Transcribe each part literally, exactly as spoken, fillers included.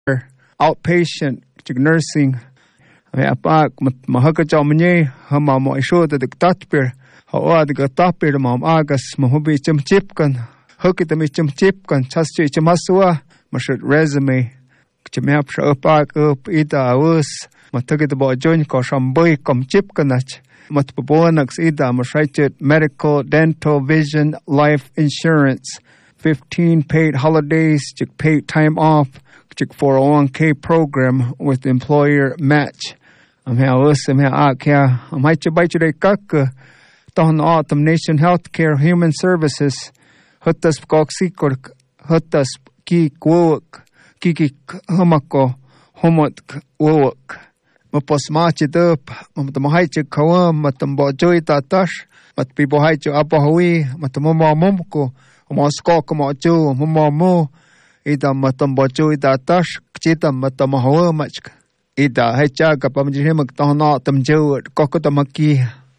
outpatient nursing. Apak mahakachamanye hama mo isho the tatpir hawa the tapir mam agas mahubi chim chipkan hukitami chim chipkan chaschi chimaswa mashut resume chimap shapak up ida us matagit bo join ko shamboy kom chipkanach matpobonax ida mashaitet medical dental vision life insurance fifteen paid holidays chik paid time off chik four oh one k program with employer match. I'm here also here out here. I'm here to buy today kaka. Tahun autumn nation healthcare human services. Hutas koksikor hutas ki kwok kiki humako humot kwok. Mapos machi dup. Matam haiche kawam matam bojoi tatash. Mat pibo haiche abahui matam mama mumko. Mosko kamo jo mama mo. Ida matam bojoi tatash. Kchita matam hawa machka. Ida hecha kapamjine magtahna tamjo kokotamaki.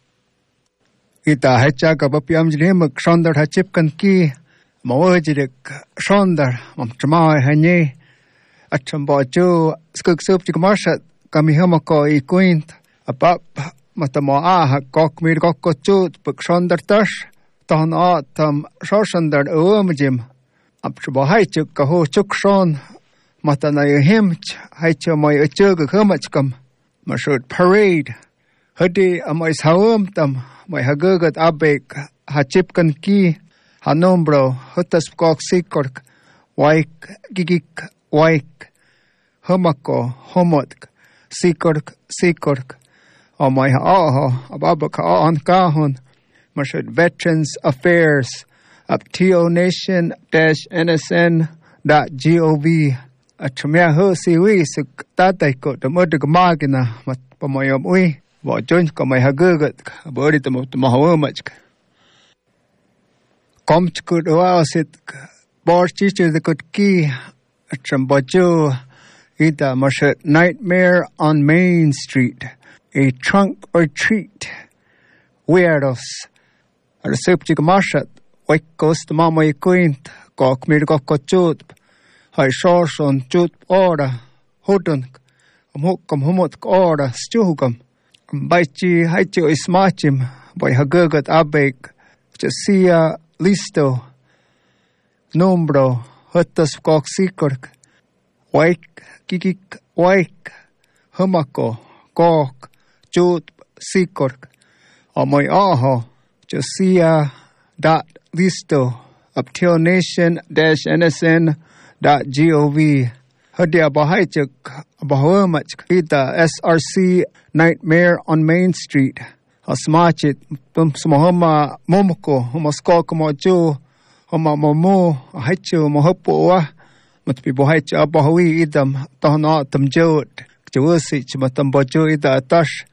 Ida hecha kapapiamjine mag shondar hachipkan ki mawajirek shondar mamchama hanye achambajo skuksup chikmarshat kamihamako I quint apap matama kokmir kokochut puk shondar tash tahna tam shoshandar umjim apchbahaichuk kaho chukshon Matana himch, haicha my achug humachkam, mashut parade. Hudi amais haum tam, my hagugat abek, hachipkan ki, hanombro, hutas kok sikork, waik, gigik, waik, humako, homotk, sikork, sikork, o my haaho, ababaka on kahun, mashut Veterans Affairs, up tionation dash N S N dot gov. Achumia ho si wi suk tatay ko tamo de magina mat pamayom ui bo join ko may hagugat bori tamo tamahawa machk komch ko wa sit bor chiche de kot ki achambajo ida mashat Nightmare on Main Street, a trunk or treat weirdos ar supchik mashat waikos tama ikuint kok mir kokochut Hai shorson chut ora hodun amhukam humot ora stugam baichi haichi ismachim by hagugat abek jasia listo nombro hutas koksikork waik kikik waik humako kok chut sikork amoy aho jasia dot listo uptilnation dash N S N dot gov. Hadia bahaichuk bahawamach kita S R C Nightmare on Main Street. Asmachit pum smahama momko homasko komojo homa momo haichu mohopo wa matpi bahaicha bahawi idam tahna tamjot jawsi chmatam bojo ida tash